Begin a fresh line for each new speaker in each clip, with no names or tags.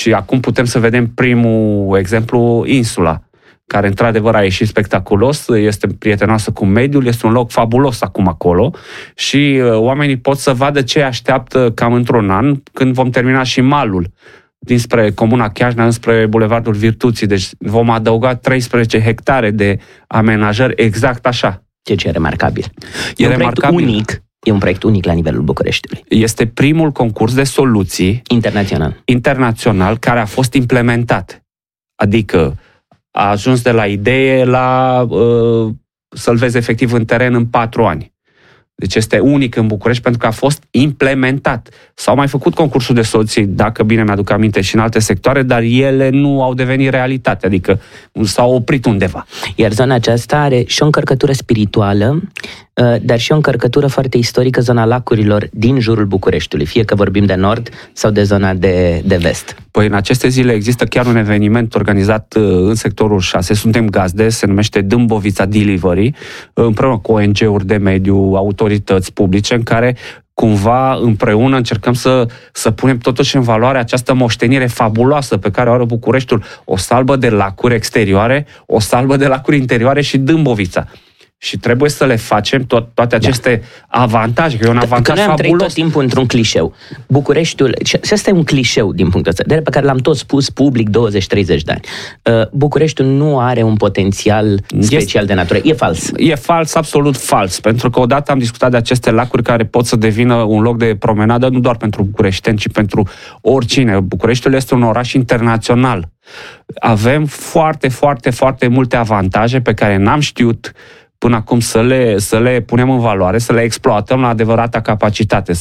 Și acum putem să vedem primul exemplu, Insula, care într-adevăr a ieșit spectaculos, este prietenoasă cu mediul, este un loc fabulos acum acolo și oamenii pot să vadă ce așteaptă cam într-un an, când vom termina și malul dinspre Comuna Chiajna, înspre Bulevardul Virtuții. Deci vom adăuga 13 hectare de amenajări exact așa.
Ce e remarcabil.
E remarcabil.
Unic. E un proiect unic la nivelul Bucureștiului.
Este primul concurs de soluții internațional care a fost implementat. Adică a ajuns de la idee la să-l vezi efectiv în teren în 4 ani. Deci este unic în București pentru că a fost implementat. S-au mai făcut concursuri de soluții, dacă bine mi-aduc aminte, și în alte sectoare, dar ele nu au devenit realitate, adică s-au oprit undeva.
Iar zona aceasta are și o încărcătură spirituală, dar și o încărcătură foarte istorică, zona lacurilor din jurul Bucureștiului, fie că vorbim de nord sau de zona de vest.
Păi în aceste zile există chiar un eveniment organizat în sectorul 6, suntem gazde, se numește Dâmbovița Delivery, împreună cu ONG-uri de mediu, autorități publice, în care cumva împreună încercăm să punem totuși în valoare această moștenire fabuloasă pe care o are Bucureștiul, o salbă de lacuri exterioare, o salbă de lacuri interioare și Dâmbovița. Și trebuie să le facem toate aceste avantaje, că e un avantaj
fabulos. Că noi am trăit tot
timpul
într-un clișeu. Bucureștiul, și asta e un clișeu din punctul ăsta, pe care l-am tot spus public 20-30 de ani. Bucureștiul nu are un potențial special de natură. E fals.
E fals, absolut fals, pentru că odată am discutat de aceste lacuri care pot să devină un loc de promenadă nu doar pentru bucureșteni, ci pentru oricine. Bucureștiul este un oraș internațional. Avem foarte, foarte, foarte multe avantaje pe care n-am știut până acum să le punem în valoare, să le exploatăm la adevărata capacitate.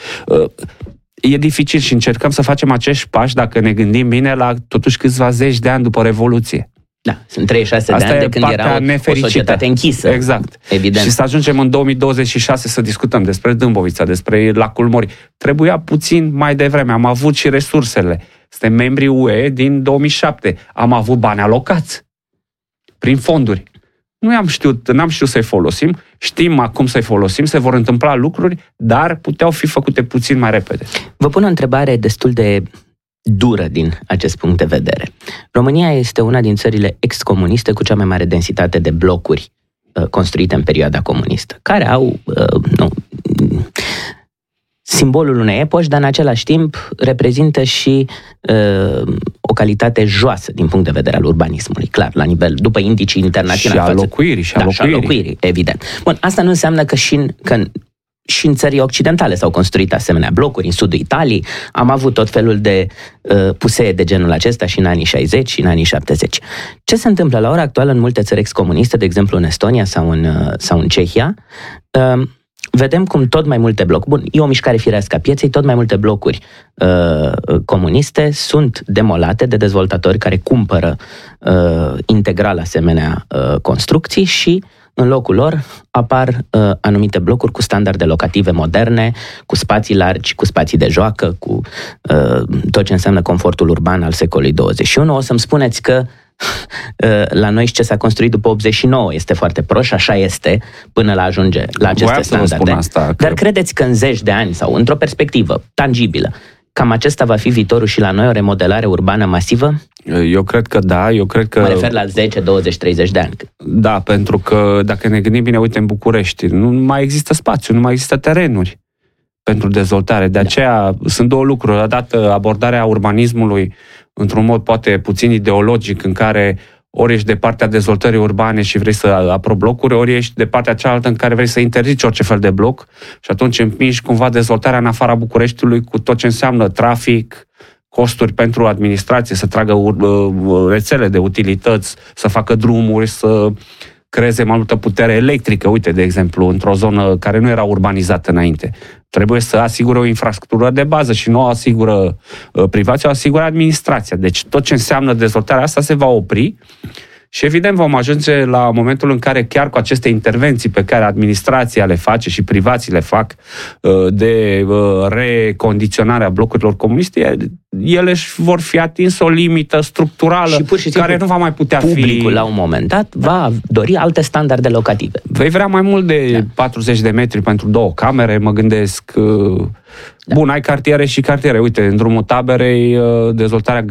E dificil și încercăm să facem acești pași, dacă ne gândim bine, la totuși câțiva zeci de ani după Revoluție.
Da, sunt 36 de ani de când era o societate închisă.
Exact.
Evident.
Și să ajungem în 2026 să discutăm despre Dâmbovița, despre Lacul Mori. Trebuia puțin mai devreme. Am avut și resursele. Suntem membri UE din 2007. Am avut bani alocați prin fonduri. N-am știut să-i folosim, știm acum să-i folosim, se vor întâmpla lucruri, dar puteau fi făcute puțin mai repede.
Vă pun o întrebare destul de dură din acest punct de vedere. România este una din țările ex-comuniste cu cea mai mare densitate de blocuri construite în perioada comunistă, care au simbolul unei epoși, dar în același timp reprezintă și o calitate joasă din punct de vedere al urbanismului, clar, la nivel, după indicii internaționale.
Și a locuirii,
evident. Bun, asta nu înseamnă că și în țării occidentale s-au construit asemenea blocuri, în sudul Italiei, am avut tot felul de pusee de genul acesta și în anii 60 și în anii 70. Ce se întâmplă la ora actuală în multe țări excomuniste, de exemplu în Estonia sau în Cehia? Vedem cum tot mai multe blocuri, bun, e o mișcare firească a pieței, tot mai multe blocuri comuniste sunt demolate de dezvoltatori care cumpără integral asemenea construcții și în locul lor apar anumite blocuri cu standarde locative moderne, cu spații largi, cu spații de joacă, cu tot ce înseamnă confortul urban al secolului 21. O să-mi spuneți că la noi și ce s-a construit după 89 este foarte prost și așa este până la ajunge la aceste standarde. Dar credeți că în zeci de ani sau într-o perspectivă tangibilă, cam acesta va fi viitorul și la noi, o remodelare urbană masivă?
Eu cred că da, Mă
refer la 10, 20, 30 de ani.
Da, pentru că dacă ne gândim bine, uite, în București nu mai există spațiu, nu mai există terenuri pentru dezvoltare. De aceea sunt două lucruri. Odată abordarea urbanismului într-un mod poate puțin ideologic, în care ori ești de partea dezvoltării urbane și vrei să aprobi blocuri, ori ești de partea cealaltă în care vrei să interzici orice fel de bloc și atunci împingi cumva dezvoltarea în afara Bucureștiului cu tot ce înseamnă trafic, costuri pentru administrație, să tragă rețele de utilități, să facă drumuri, să creeze mai multă putere electrică, uite, de exemplu, într-o zonă care nu era urbanizată înainte. Trebuie să asigure o infrastructură de bază și nu o asigură privația, o asigură administrația. Deci tot ce înseamnă dezvoltarea asta se va opri și evident vom ajunge la momentul în care chiar cu aceste intervenții pe care administrația le face și privații le fac de recondiționarea blocurilor comuniste, ele vor fi atins o limită structurală și pur și care nu va mai putea
publicul la un moment dat va dori alte standarde locative.
Vei vrea mai mult de 40 de metri pentru 2 camere, mă gândesc. Bun, ai cartiere și cartiere. Uite, în drumul Taberei, dezvoltarea